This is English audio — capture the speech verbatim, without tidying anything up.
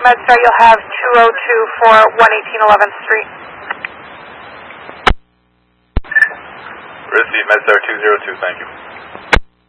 MedStar, you'll have two oh two for one eighteen eleventh Street. Receive MedStar two oh two, thank you.